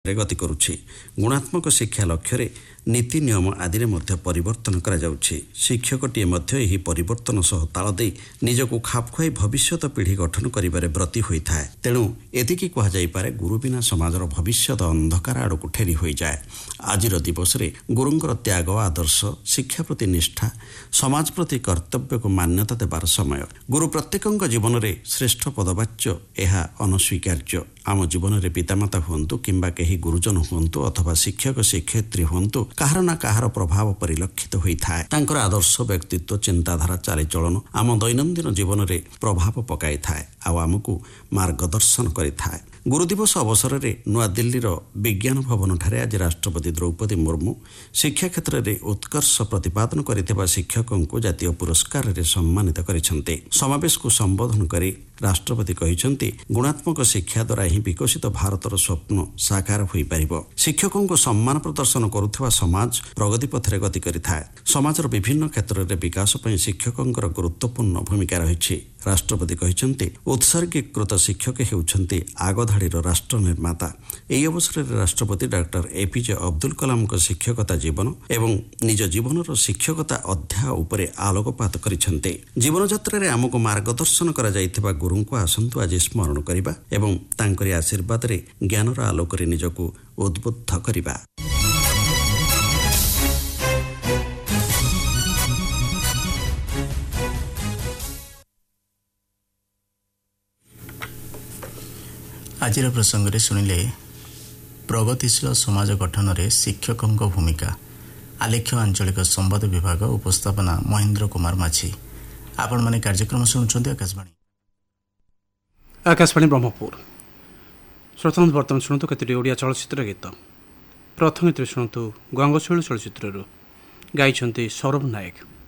ଗତି କରୁଛି। ଗୁଣାତ୍ମକ ଶିକ୍ଷା ଲକ୍ଷ୍ୟରେ ନୀତି ନିୟମ ଆଦିରେ ମଧ୍ୟ ପରିବର୍ତ୍ତନ କରାଯାଉଛି। ଶିକ୍ଷକଟିଏ ମଧ୍ୟ ଏହି ପରିବର୍ତ୍ତନ ସହ ତାଳ ଦେଇ ନିଜକୁ ଖାପ ଖୁଆଇ ଭବିଷ୍ୟତ ପିଢ଼ି ଗଠନ କରିବାରେ ବ୍ରତୀ ହୋଇଥାଏ। ତେଣୁ ଏତିକି କୁହାଯାଇପାରେ, ଗୁରୁ ବିନା ସମାଜର ଭବିଷ୍ୟତ ଅନ୍ଧକାର ଆଡ଼କୁ ଠେଲି ହୋଇଯାଏ। ଆଜିର ଦିବସରେ ଗୁରୁଙ୍କର ତ୍ୟାଗ, ଆଦର୍ଶ, ଶିକ୍ଷା ପ୍ରତି ନିଷ୍ଠା, ସମାଜ ପ୍ରତି କର୍ତ୍ତବ୍ୟକୁ ମାନ୍ୟତା ଦେବାର ସମୟ। ଗୁରୁ ପ୍ରତ୍ୟେକଙ୍କ ଜୀବନରେ ଶ୍ରେଷ୍ଠ ପଦବାଚ୍ୟ, ଏହା ଅନସ୍ୱୀକାର୍ଯ୍ୟ। ଆମ ଜୀବନରେ ପିତାମାତା ହୁଅନ୍ତୁ କିମ୍ବା କେହି ଗୁରୁଜନ ହୁଅନ୍ତୁ ଅଥବା ଶିକ୍ଷକ ଶିକ୍ଷୟିତ୍ରୀ ହୁଅନ୍ତୁ, କାହାର ନା କାହାର ପ୍ରଭାବ ପରିଲକ୍ଷିତ ହୋଇଥାଏ। ତାଙ୍କର ଆଦର୍ଶ, ବ୍ୟକ୍ତିତ୍ୱ, ଚିନ୍ତାଧାରା, ଚାଲିଚଳନ ଆମ ଦୈନନ୍ଦିନ ଜୀବନରେ ପ୍ରଭାବ ପକାଇଥାଏ ଆଉ ଆମକୁ ମାର୍ଗଦର୍ଶନ କରିଥାଏ। ଗୁରୁ ଦିବସ ଅବସରରେ ନୂଆଦିଲ୍ଲୀର ବିଜ୍ଞାନ ଭବନଠାରେ ଆଜି ରାଷ୍ଟ୍ରପତି ଦ୍ରୌପଦୀ ମୁର୍ମୁ ଶିକ୍ଷା କ୍ଷେତ୍ରରେ ଉତ୍କର୍ଷ ପ୍ରତିପାଦନ କରିଥିବା ଶିକ୍ଷକଙ୍କୁ ଜାତୀୟ ପୁରସ୍କାରରେ ସମ୍ମାନିତ କରିଛନ୍ତି। ସମାବେଶକୁ ସମ୍ବୋଧନ କରି ରାଷ୍ଟ୍ରପତି କହିଛନ୍ତି, ଗୁଣାତ୍ମକ ଶିକ୍ଷା ଦ୍ୱାରା ହିଁ ବିକଶିତ ଭାରତର ସ୍ୱପ୍ନ ସାକାର ହୋଇପାରିବ। ଶିକ୍ଷକଙ୍କୁ ସମ୍ମାନ ପ୍ରଦର୍ଶନ କରୁଥିବା ସମାଜ ପ୍ରଗତି ପଥରେ ଗତି କରିଥାଏ। ସମାଜର ବିଭିନ୍ନ କ୍ଷେତ୍ରରେ ବିକାଶ ପାଇଁ ଶିକ୍ଷକଙ୍କର ଗୁରୁତ୍ୱପୂର୍ଣ୍ଣ ଭୂମିକା ରହିଛି। ରାଷ୍ଟ୍ରପତି କହିଛନ୍ତି, ଉତ୍ସର୍ଗୀକୃତ ଶିକ୍ଷକ ହେଉଛନ୍ତି ଆଗଧାଡ଼ିର ରାଷ୍ଟ୍ର ନିର୍ମାତା। ଏହି ଅବସରରେ ରାଷ୍ଟ୍ରପତି ଡକ୍ଟର ଏପିଜେ ଅବଦୁଲ କଲାମଙ୍କ ଶିକ୍ଷକତା ଜୀବନ ଏବଂ ନିଜ ଜୀବନର ଶିକ୍ଷକତା ଅଧ୍ୟାୟ ଉପରେ ଆଲୋକପାତ କରିଛନ୍ତି। ଜୀବନଯାତ୍ରାରେ ଆମକୁ ମାର୍ଗଦର୍ଶନ କରାଯାଇଥିବା ଗୁରୁଙ୍କୁ ଆସନ୍ତୁ ଆଜି ସ୍ମରଣ କରିବା ଏବଂ ତାଙ୍କରି ଆଶୀର୍ବାଦରେ ଜ୍ଞାନର ଆଲୋକରେ ନିଜକୁ ଉଦ୍ବୁଦ୍ଧ କରିବା। ଆଜିର ପ୍ରସଙ୍ଗରେ ଶୁଣିଲେ ପ୍ରଗତିଶୀଳ ସମାଜ ଗଠନରେ ଶିକ୍ଷକଙ୍କ ଭୂମିକା। ଆଲେଖ୍ୟ ଆଞ୍ଚଳିକ ସମ୍ବାଦ ବିଭାଗ, ଉପସ୍ଥାପନା ମହେନ୍ଦ୍ର କୁମାର ମାଝୀ। ଆପଣମାନେ କାର୍ଯ୍ୟକ୍ରମ ଶୁଣୁଛନ୍ତି ଆକାଶବାଣୀ ବ୍ରହ୍ମପୁର। ଶ୍ରୋତାବନ୍ଧୁ, ବର୍ତ୍ତମାନ ଶୁଣନ୍ତୁ କେତୋଟି ଓଡ଼ିଆ ଚଳଚ୍ଚିତ୍ର ଗୀତ। ପ୍ରଥମେ ଶୁଣନ୍ତୁ ଗଙ୍ଗଶୈଳ ଚଳଚ୍ଚିତ୍ରରୁ ଗାଇଛନ୍ତି ସୌରଭ ନାୟକ।